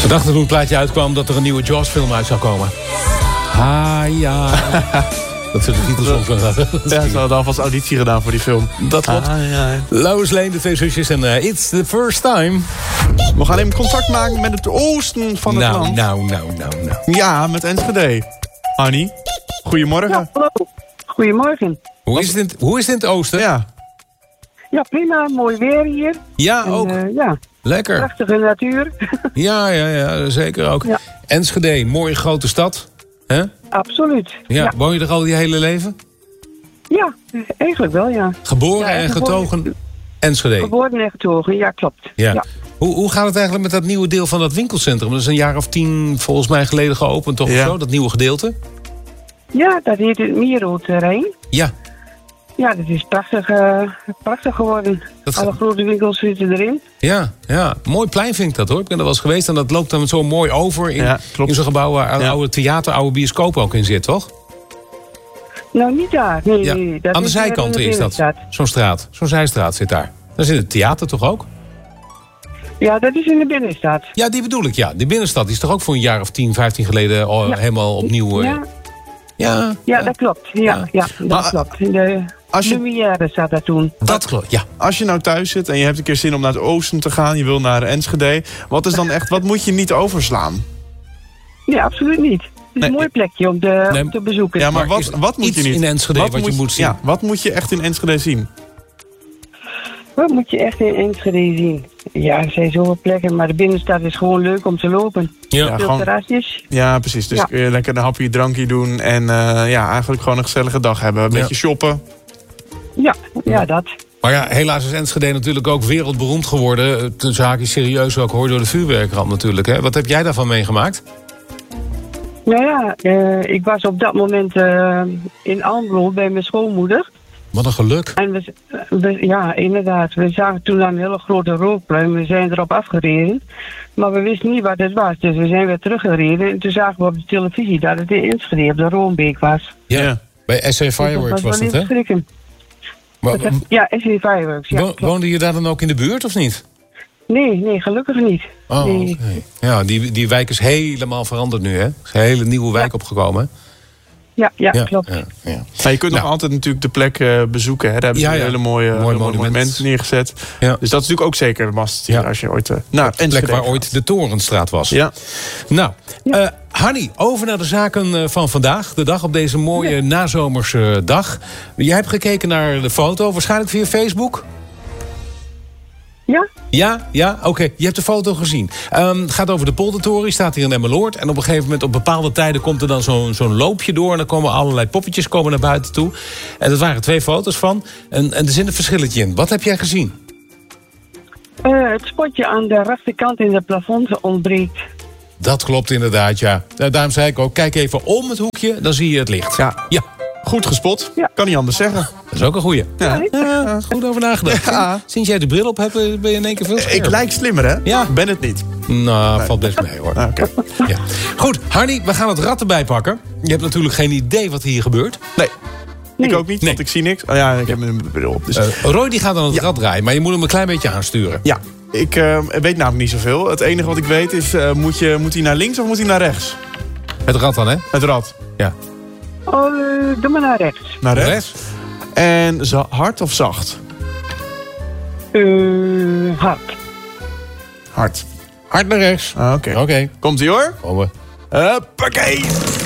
We dachten toen het plaatje uitkwam dat er een nieuwe Jaws-film uit zou komen. Ja. Dat ze de titels op gaan. Ja, ze hadden alvast auditie gedaan voor die film. Dat klopt. Lois Lane, de twee zusjes en It's the First Time. We gaan even contact maken met het oosten van het land. Nou. Ja, met Enschede. Annie, goedemorgen. Ja, hallo. Goedemorgen. Hoe is het in het oosten? Ja, prima. Mooi weer hier. Ja, En, ook. ja, Lekker. prachtige natuur. Ja, zeker ook. Ja. Enschede, mooie grote stad. Hè? Absoluut. Ja. Woon je er al je hele leven? Ja, eigenlijk wel, ja. Geboren Ja, en getogen Enschede? Geboren en getogen, ja, klopt. Ja. Hoe gaat het eigenlijk met dat nieuwe deel van dat winkelcentrum? Dat is een jaar of 10 volgens mij geleden geopend, toch? Ja. Of zo, dat nieuwe gedeelte? Ja, dat heet het Miro-terrein. Ja. Ja, dat is prachtig geworden. Alle grote winkels zitten erin. Ja. Mooi plein vind ik dat, hoor. Ik ben er wel eens geweest en dat loopt dan zo mooi over in zo'n gebouw waar oude theater, oude bioscoop ook in zit, toch? Nou, niet daar. Nee. Dat aan de zijkant is dat. Zo'n straat, zo'n zijstraat zit daar. Daar zit het theater toch ook? Ja, dat is in de binnenstad. Ja, die bedoel ik, ja. Die binnenstad is toch ook voor een jaar of 10, 15 geleden helemaal opnieuw... Ja, dat klopt. Ja, dat klopt. In de Lumière staat dat toen. Dat klopt, ja. Als je nou thuis zit en je hebt een keer zin om naar het oosten te gaan... je wil naar Enschede, wat is dan echt... wat moet je niet overslaan? Nee, absoluut niet. Het is een mooi plekje om te bezoeken. Ja, maar wat moet je niet... in Enschede wat je moet zien? Ja, wat moet je echt in Enschede zien? Wat moet je echt in Enschede zien? Ja, er zijn zoveel plekken, maar de binnenstad is gewoon leuk om te lopen. Ja, veel terrasjes. Ja, precies. Dus kun je lekker een hapje, drankje doen en eigenlijk gewoon een gezellige dag hebben. Een beetje shoppen. Ja, dat. Maar ja, helaas is Enschede natuurlijk ook wereldberoemd geworden. De zaak is serieus ook, hoor, door de vuurwerkramp natuurlijk. Hè? Wat heb jij daarvan meegemaakt? Nou ja, ik was op dat moment in Almelo bij mijn schoonmoeder. Wat een geluk. En ja, inderdaad. We zagen toen een hele grote rookpluim. We zijn erop afgereden. Maar we wisten niet wat het was. Dus we zijn weer teruggereden. En toen zagen we op de televisie dat het in Enschede op de Roombeek was. Ja. Bij SC Fireworks was dat, hè? Ja, SC Fireworks. Ja, woonde je daar dan ook in de buurt, of niet? Nee, gelukkig niet. Oh, nee. Okay. Ja, die wijk is helemaal veranderd nu, hè? Er is een hele nieuwe wijk opgekomen. Ja, klopt. Ja. Maar je kunt nog altijd natuurlijk de plek bezoeken. Hè? Daar hebben ze een hele mooie monument neergezet. Ja. Dus dat is natuurlijk ook zeker must als je ooit naar de plek waar ooit de Torenstraat was. Ja. Nou, Hanny, over naar de zaken van vandaag. De dag op deze mooie nazomerse dag. Jij hebt gekeken naar de foto, waarschijnlijk via Facebook. Ja? Ja, oké. Je hebt de foto gezien. Het gaat over de Poldertoren, staat hier in Emmeloord. En op een gegeven moment, op bepaalde tijden, komt er dan zo'n loopje door. En dan komen allerlei poppetjes naar buiten toe. En dat waren 2 foto's van. En er zit een verschilletje in. Wat heb jij gezien? Het spotje aan de rechterkant in het plafond ontbreekt. Dat klopt inderdaad, ja. Daarom zei ik ook, kijk even om het hoekje, dan zie je het licht. Ja. Goed gespot. Ja. Kan niet anders zeggen. Dat is ook een goeie. Ja, goed over nagedacht. Ja. Sinds jij de bril op hebt, ben je in één keer veel scherper. Ik lijk slimmer, hè? Ja. Ben het niet. Nou, valt best mee, hoor. Okay. Ja. Goed, Harnie, we gaan het rad erbij pakken. Je hebt natuurlijk geen idee wat hier gebeurt. Nee. Ik ook niet, want ik zie niks. Oh ja, ik heb mijn bril op. Dus. Roy die gaat dan het rad draaien, maar je moet hem een klein beetje aansturen. Ja, ik weet namelijk niet zoveel. Het enige wat ik weet is, moet hij naar links of moet hij naar rechts? Het rad dan, hè? Het rad. Ja. Oh, doe maar naar rechts. Naar rechts? En hard of zacht? Hard. Hard. Hard naar rechts. Oké. Komt-ie, hoor. Komen. Huppakee.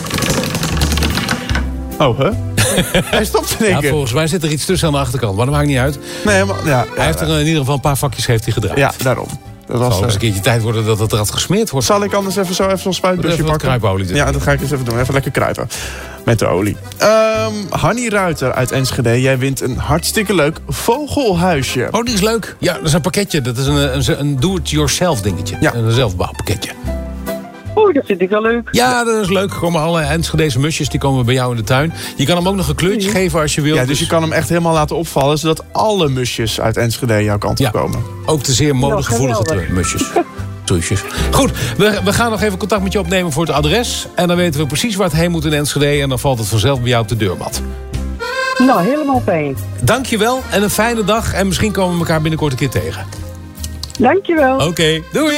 Oh, hè? Hij stopt in één keer. Volgens mij zit er iets tussen aan de achterkant, maar dat maakt niet uit. Nee, maar hij heeft er in ieder geval een paar vakjes gedraaid. Ja, daarom. Het zal eens een keertje tijd worden dat het rad gesmeerd wordt. Zal ik anders even zo'n spuitbusje pakken? Kruipolie doen. Ja, dat ga ik eens even doen. Even lekker kruipen. Met de olie. Hanny Ruiter uit Enschede. Jij wint een hartstikke leuk vogelhuisje. Oh, die is leuk. Ja, dat is een pakketje. Dat is een do-it-yourself dingetje. Ja. Een zelfbouwpakketje. Oeh, dat vind ik wel leuk. Ja, dat is leuk. Komen alle Enschedese musjes, die komen bij jou in de tuin. Je kan hem ook nog een kleurtje geven als je wilt. Ja, dus je kan hem echt helemaal laten opvallen, zodat alle musjes uit Enschede jouw kant op komen. Ook de zeer modegevoelige musjes. Toetjes. Goed, we gaan nog even contact met je opnemen voor het adres. En dan weten we precies waar het heen moet in Enschede. En dan valt het vanzelf bij jou op de deurmat. Nou, helemaal fijn. Dankjewel en een fijne dag. En misschien komen we elkaar binnenkort een keer tegen. Dankjewel. Oké, doei.